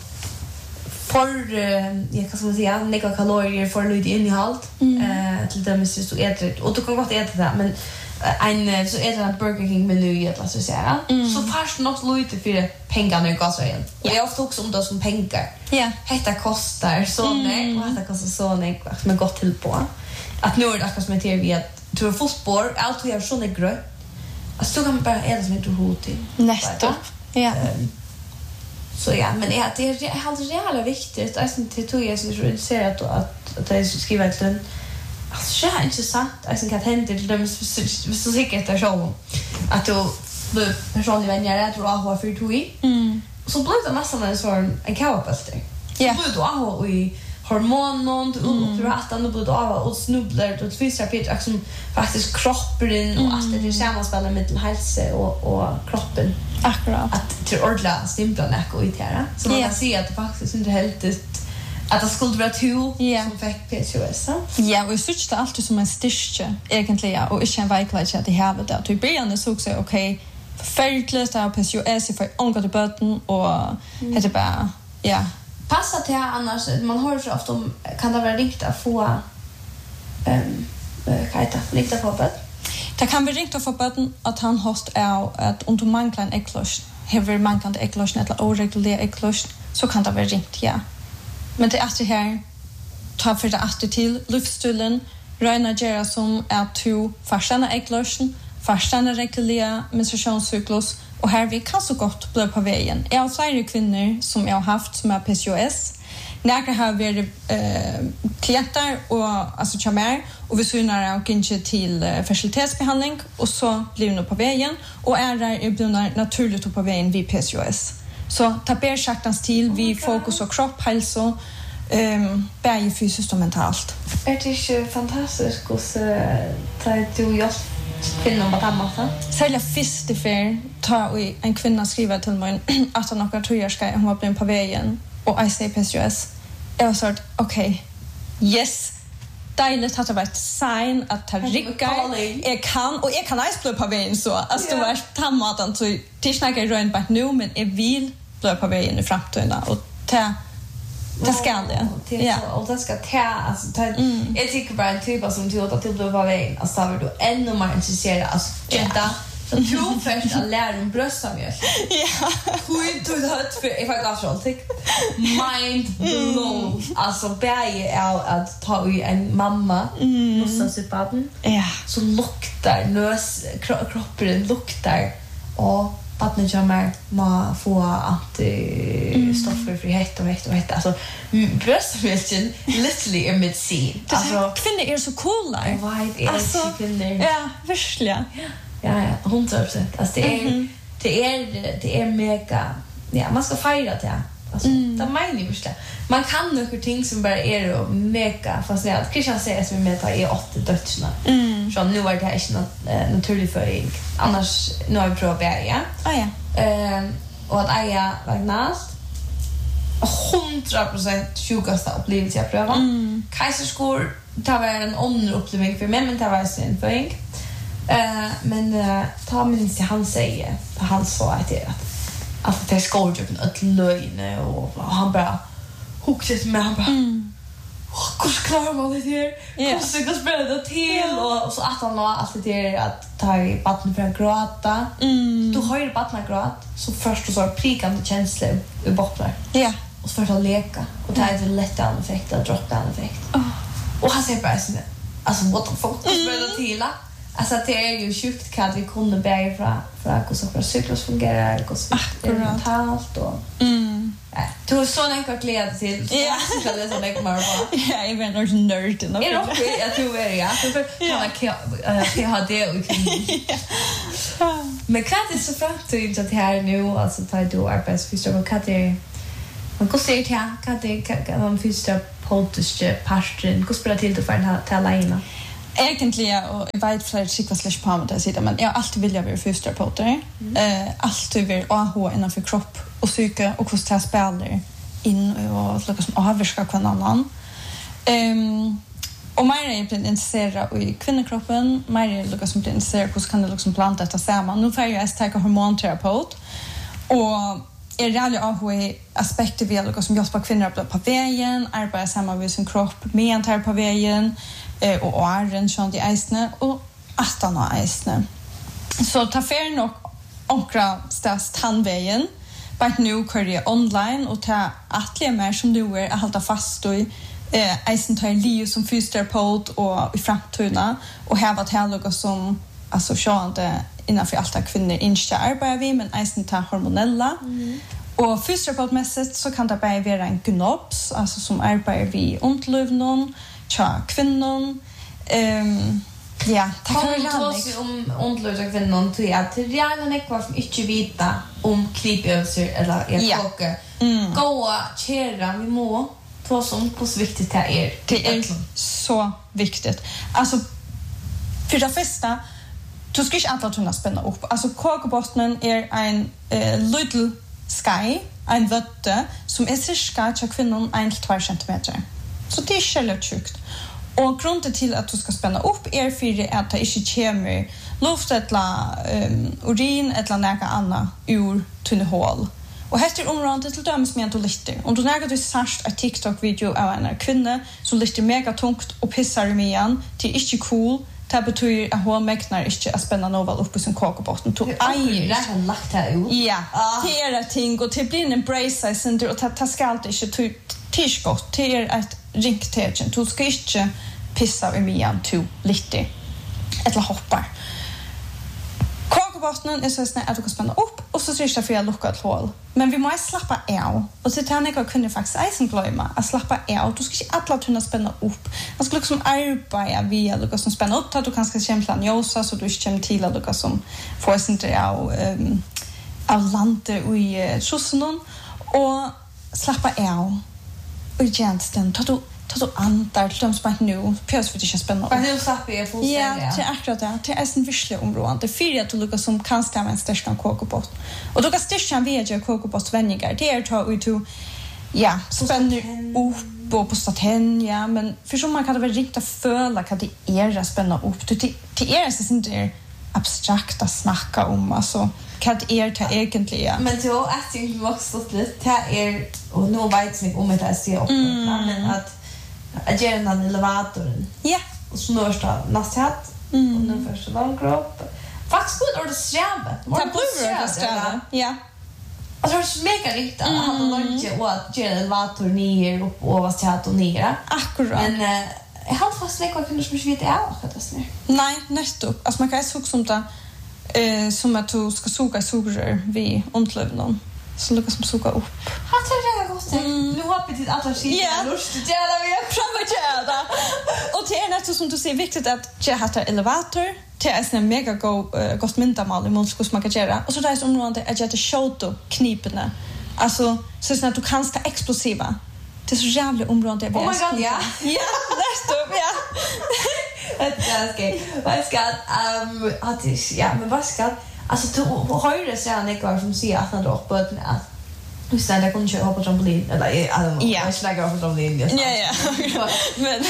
Speaker 2: för jag kan så säga några kalorier för lite innehåll mm. eh till dem så du äter och du kan gott äta det men en så äter en Burger King meny att så säga mm. så fast något lite för pengarna i gasen. Och jag har också om det som pengar.
Speaker 1: Ja.
Speaker 2: Detta kostar så nej och detta kostar så nej men gott till på. Att nu är det akkurat som jag vi att du har fotspår allt vi har såna grö. Alltså så kan man bara äta som inte hot till.
Speaker 1: Nästa. Ja.
Speaker 2: Um, så ja, men ja, det är helt jävla viktigt. Alltså det tog jag så ser att att att jag skriver ett den. Alltså det är intressant. Alltså kan hända till dem så säkert att show att du du personligen vänjer att du har för tui. Mm. Så blir det nästan en sån en kavapaster.
Speaker 1: Ja.
Speaker 2: Så du har i hormoner och du att du blir av och snubblar och tvistar på att som faktiskt kroppen och att det är sammanspelar med hälsa och och kroppen.
Speaker 1: Akkurat.
Speaker 2: Att till ordla stimpla näck och itera. Så man kan se att det faktiskt inte helt att det skulle vara två
Speaker 1: yeah.
Speaker 2: som fick P C O S.
Speaker 1: Ja, och jag tycker det alltid som en styrke egentligen och inte en vägledning att det här det att i början så också okej förfärligt att P C O S för ångående böten och mm. heter bara ja
Speaker 2: passa till annars man hör så ofta om kan det vara riktigt att få ehm vad heter det riktigt på böt.
Speaker 1: Det kan vara riktigt att få böten att han host är att om du manglar en ägglossning har manglande ägglossning eller oreglerad ägglossning så kan det vara riktigt ja. Men det är att det här tar för det att till luftstullen röna gera som är to förstana ägglossning förstana reguljära menstruationscyklus och här vi kan så gott bli på vägen. Jag har flera kvinnor som jag har haft som är P C O S. Några har varit eh, klienter och alltså chamär och vi synar och inte till eh, fertilitetsbehandling och så blir nu på vägen och är där är blivna naturligt på vägen vid P C O S. Så tapper schaktans till vi fokus och kropp hälsa ehm bäge fysiskt och mentalt.
Speaker 2: Är det ju fantastiskt hos eh du just kvinnor med mamma.
Speaker 1: Sälja fisk det för ta och en kvinna skriver till mig att hon några tror jag ska hon var blind på vägen och I say P C O S. Jag sa okej. Yes. Dejligt att det var ett sign att ta rikar. Jag kan och jag kan inte bli på vägen så. Alltså det var tammaten så det snackar runt bara nu men jag vill bli på vägen i framtiden och ta det ska det.
Speaker 2: Ja. Och det ska ta alltså ta mm. jag tycker bara en typ som tror att det blir på vägen alltså så du ännu mer intresserad alltså detta så tror först att lära om bröstmjölk. Ja. Hur du har det för ifall jag ska tyck mind blown alltså bäge är att ta i en mamma och så barn.
Speaker 1: Ja.
Speaker 2: Så luktar nös kroppen luktar och barnet kommer må få antistoffer för hett och hett och hett alltså bröstmjölken literally är medicin
Speaker 1: alltså kvinnor är så coola
Speaker 2: why alltså kvinnor
Speaker 1: ja verkligen
Speaker 2: ja ja hundra procent alltså det är mm-hmm. det är det är mega ja man ska fira det alltså mm. det menar ju verkligen man kan några ting som bara är mega fascinerande Christian säger som med att är åtta dödsna mm. så nu är det här inte något naturligt för annars nu har vi provat bärga
Speaker 1: ah, ja
Speaker 2: eh och att äga vagnast hundra procent sjukaste upplevelse jag pröva mm. kejsarskor det var en annan upplevelse för mig men det var en föring eh men uh, ta minst han säger han sa att det att det skor ju ett lögn och han bara hukte med han bara mm. hur klarar man det här hur ska jag spela det till och så att han la allt det att ta i vatten för att gråta mm. du hör vattnet gråt så först och så prikande känslor i bottnar
Speaker 1: ja
Speaker 2: och så först att leka och ta ett lätt an effekt och drop down effekt oh. och han säger bara så alltså what the fuck mm. spela till alltså det är ju sjukt att vi kunde bära från från hur så cyklus fungerar hur så mentalt och
Speaker 1: mm.
Speaker 2: Du har sån en glädje till. Ja, så ska det så mycket mer på.
Speaker 1: Ja, jag är en nörd.
Speaker 2: Är det okej att du är ja? Du kan kan ha det och kan. Men kan det så fram till att här nu alltså tar du arbetsförstå vad kan det man kan se det här kan det kan man förstå politiska parten hur spelar till det för att ta lägga
Speaker 1: egentligen och jag vet flera skicka slash på med det men jag alltid vill jag vara första reporter. Eh alltid vill A H inom för kropp och psyke och hur det spelar in och liksom avska på en annan. Ehm och mer är jag intresserad i kvinnokroppen, mer är jag liksom intresserad hur kan det liksom planta detta samman. Nu får jag stäcka hormonterapeut och är realia A H aspekter vi alltså som jobbar kvinnor på vägen, arbetar samman med sin kropp med en på vägen. Eh, och åren sånt i eisne och astana eisne. Så ta fer nog onkra stas tandvägen. But nu kör jag online och ta atliga mer som du är att hålla fast i eh eisen tar Leo som fysioterapeut och i framtiden och här var det något som alltså sjönde innanför allt kvinnor inte arbetar vi men eisen tar hormonella. Mm. Och fysioterapeutmässigt så kan det bara vara en gnops alltså som arbetar vi ontlövnon tja kvinnor ehm ja
Speaker 2: det kan vara så om ontlösa kvinnor till att det är en ekvar som inte vita om knipövningar eller är koka gå kära vi må två som på så viktigt det är
Speaker 1: det är så viktigt alltså för det första du ska inte alltid kunna spänna upp alltså kokbotten är en uh, little sky en vötte som är cirka till kvinnor en till två centimeter. Så det är självt sjukt. Och grunden till att du ska spänna upp är för att det inte kommer luft eller um, urin eller något annat ur tunna hål. Och här är området till dömes med att du lyfter. Om du nägar du särskilt en TikTok-video av en kvinna som lyfter mega tungt och pissar i mian, det är inte cool. Det betyder att hon mäknar inte att spänna något upp i sin kakobotten.
Speaker 2: Du äger det har lagt här ut.
Speaker 1: Ja, det är ett ting och det blir en brace center och det ska alltid inte tillskott. Det är ett ringtecken. Du ska inte pissa i mian till lite eller hoppar. Kakobotten är så snett att du kan spänna upp och så trycker för att lucka ett hål. Men vi måste slappa av. Och så tänker jag kunde faktiskt eisen glömma att slappa av. Du ska inte alla tunna spänna upp. Man ska liksom arbeta via lucka som spänna upp att du kanske kämpla njosa så du inte kommer till att lucka som får sig inte av um, av landet i tjossen och slappa av. Och igen, ta du ta du antar till dem som nu pjös för att inte spänna upp.
Speaker 2: Men nu slappar jag fullständigt.
Speaker 1: Ja, det är akkurat det. Det är en visslig område. Det är fyra att du lyckas som kan stämma en största kokobot. Och du kan största en via kokobotsvänningar. Det är att ta ut och ja, spänner upp och på staten, ja. Men för så man kan det väl riktigt föla att det är att spänna upp. Det, det är så inte abstrakt att snacka om. Alltså, vad är det egentligen?
Speaker 2: Men då är det inte också lite. Det är, och nu vet jag inte om det är så ofta. Men att att göra den elevatoren.
Speaker 1: Ja.
Speaker 2: Och snursta nastat. Mm. Och den första långkropp. Faktiskt går det sträva.
Speaker 1: Det blir det sträva. Ja.
Speaker 2: Alltså det är mega riktigt. Han har inte att göra elevator ner upp och vad ska och ner.
Speaker 1: Akkurat.
Speaker 2: Men eh, jag har fast läckor kunde som inte är att det snär.
Speaker 1: Nej, nästan. Alltså man kan ju som det eh som att du ska suga sugrör vid ontlövnon. Så lyckas som suga upp.
Speaker 2: Har det redan gått? Mm. Nu hoppas jag att alla skiter lust att göra det.
Speaker 1: Prova göra. Och det är nästan som du säger viktigt att jag har elevator. Det är en mega go uh, gott myntamal i målskos man kan göra. Och så där är området att jag har shouto kniperna. Alltså så att du kan sta explosiva. Det är så jävla område jag
Speaker 2: vet. Oh my god, ja.
Speaker 1: Ja, nästan, ja.
Speaker 2: Det är okej. Vad ska ehm att ja, men vad ska alltså du har det så här kvar som säger att han då på att nu ständer jag kunde hoppa på trampolin eller I don't know. Jag släger på trampolin just.
Speaker 1: Ja ja. Men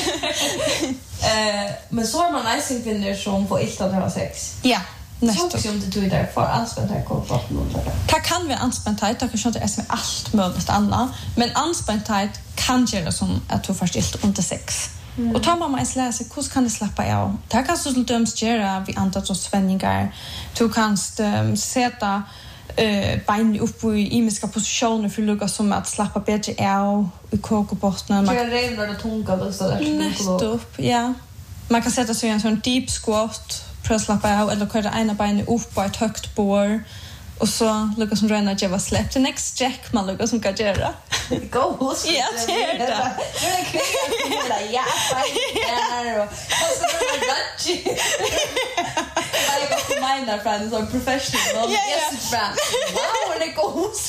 Speaker 2: eh men så har man nice kvinnor som får ilta att ha sex.
Speaker 1: Ja.
Speaker 2: Nästan. Så som det tog där för anspänthet kom på någon där.
Speaker 1: Det kan vara anspänthet, det kan inte är som allt möjligt annat, men anspänthet kan göra som att du först ilta under sex. Mm. Och tar man ens läser hur kan det slappa av. Det kan så döms göra vi antar så svängningar. Du kan um, sätta eh uh, bein upp i imiska positioner för lugga som att slappa bättre av i kokobotten.
Speaker 2: Man kan reda det tunga och så där.
Speaker 1: Näst upp, ja. Man kan sätta sig i en sån deep squat för att slappa av eller köra ena beinet upp på ett högt bord Och så Lucas som röna jag var släppt till next jack man Lucas som kan göra.
Speaker 2: Go hos.
Speaker 1: Ja, det är det.
Speaker 2: Nu är det kul. Ja, ja. Och så är det rätt. Jag går till mina från som professional. Yes, brand. Wow, det går hos.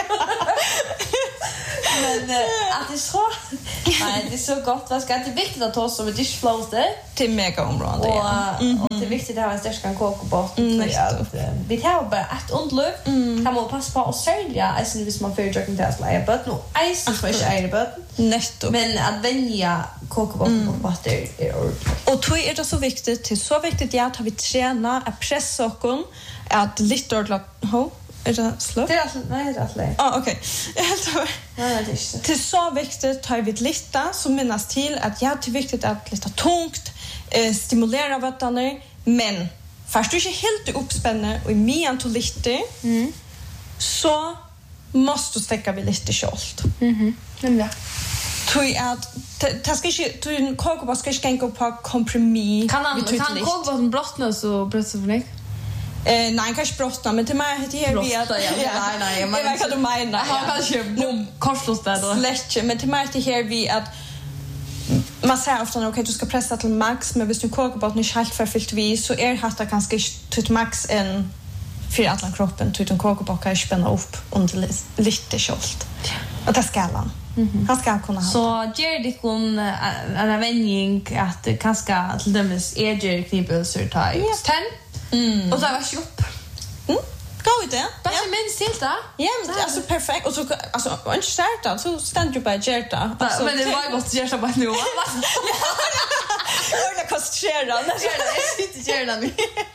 Speaker 2: Men att det är så nej, det är så gott. Vad ska det är viktigt att ta oss som dish floater
Speaker 1: till mega område.
Speaker 2: Och, mm-hmm. och det är viktigt att ha en stärkan kokobot.
Speaker 1: Mm,
Speaker 2: vi har bara ett ondlöv. Mm. Kan man passa på att sälja alltså hvis man för jogging till att lägga bort nu. Ice för sig är det
Speaker 1: netto.
Speaker 2: Men att vänja kokobot på vatten är
Speaker 1: och tror är det så viktigt till så viktigt ja att vi tränar att pressa och att lite ordla ho är det slå?
Speaker 2: Det är nej det är det.
Speaker 1: Ah okej. Helt över.
Speaker 2: Nej det är inte.
Speaker 1: Det är så viktigt tar vi lite som minnas till att ja det är viktigt att lite tungt eh, stimulera vattnet men fast du inte helt uppspänner och i mian till lite mm. så måste du stäcka vi lite kjolt.
Speaker 2: Mhm. Nämligen.
Speaker 1: Tror att det ska inte tror en kokobot ska inte gå på kompromiss.
Speaker 2: Kan han kan kokoboten brottna så bröts för mig?
Speaker 1: Eh nej kanske brottna men till mig heter det vi att
Speaker 2: nej nej
Speaker 1: men vad kan du mena?
Speaker 2: Han kanske bom korslost där då.
Speaker 1: Släcke men till mig heter det vi att man säger ofta okej du ska pressa till max men hvis du kokobot inte helt förfyllt vi så är hatta ganska till max en för alla kroppen till en kokobot kan spänna upp under lite kjolt. Och det ska han. Mm-hmm. Han ska kunna ha.
Speaker 2: Så ger det kon en vändning att kanske till dömes är ger knipelser typ ten. Mm. Och så var upp.
Speaker 1: Mm. Gå ut det.
Speaker 2: Bara ja. Minst till det.
Speaker 1: Ja, men alltså perfekt och så alltså inte starta så ständ ju bara Gerta.
Speaker 2: Alltså men det var gott Gerta bara nu.
Speaker 1: Eller koncentrera.
Speaker 2: Jag sitter Gerta nu.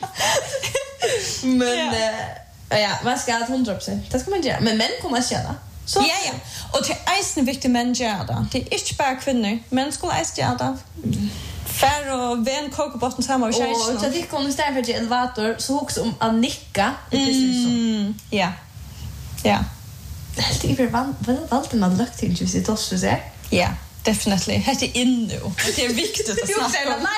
Speaker 2: Men ja, man ska ha hundra procent. Det ska man göra. Men män kommer att känna.
Speaker 1: Så ja ja. Och det är isen viktigt män gör det. Det är inte bara kvinnor. Män skulle isen göra det. Fär och vän kokobotten samma och tjejs.
Speaker 2: Och så det kommer istället för elevator så också om att nicka.
Speaker 1: Mm. Ja. Ja.
Speaker 2: Det är väl väl alltid man luck till just det också så.
Speaker 1: Ja, definitely. Det är in nu. Det är viktigt att snacka om.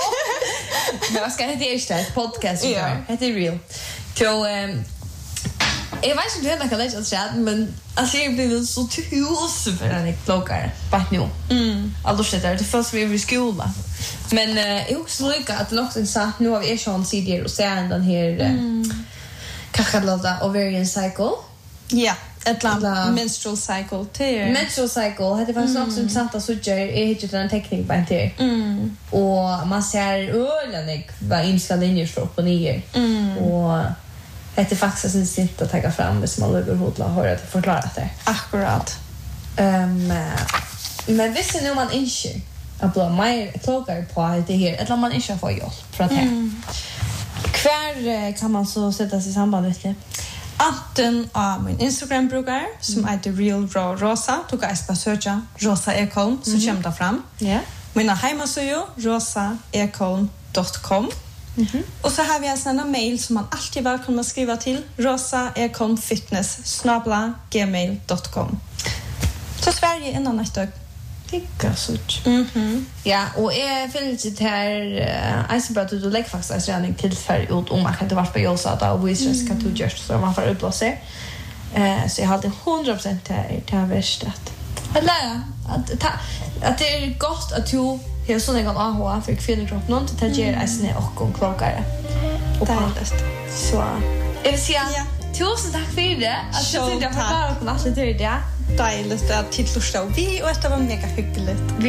Speaker 2: Men vad ska det är ett podcast ju där. Det är real. Så ehm jag vet inte hur jag kan läsa det men alltså jag blir så tusen för en klokare bara nu. Mm. Alltså det är det första vi i skolan. Men eh jag också lycka att det också är så nu har vi Sean C D och sen den här mm. kanske låta ovarian cycle.
Speaker 1: Ja, ett land menstrual cycle till.
Speaker 2: Menstrual cycle det var så också intressant att så jag är inte den teknik på det. Mm. Och man ser ölen vad inska linjer står på nio. Mm. Och det är faktiskt en sitt att ta fram det som man lägger hodla och höra att förklara det.
Speaker 1: Akkurat.
Speaker 2: Um, men visst nu man inte att bli mer klokare på det här eller man inte får hjälp från det här. Mm. Kvar kan man så sätta sig i samband med det?
Speaker 1: Atten av min Instagram-brukare som heter Real Raw Rosa. Du kan bara söka Rosa Ekholm så kommer det fram.
Speaker 2: Ja.
Speaker 1: Mina hemsidor rosa ekholm dot com. Mm-hmm. Och så har vi en sån mail som man alltid är välkommen att skriva till rosaekonfitness snabel-a gmail dot com. Så Sverige innan nästa dag.
Speaker 2: Tycka sånt.
Speaker 1: Mhm.
Speaker 2: Ja, och jag vill inte här jag ska bara du lägger faktiskt en träning till för ut om man kan inte vara på Josa då och visst ska du göra så man får utblåsa. Eh så jag hade hundra procent till till värst att. Eller att att det är gott att du jag sån en gång A H för kvinnokropp någon till att göra snä och klokare. Och
Speaker 1: det
Speaker 2: så jag vill säga tusen tack för det. Att jag tyckte jag förklarade på natten till det.
Speaker 1: Dejligt att titla vi och det var mega hyggligt.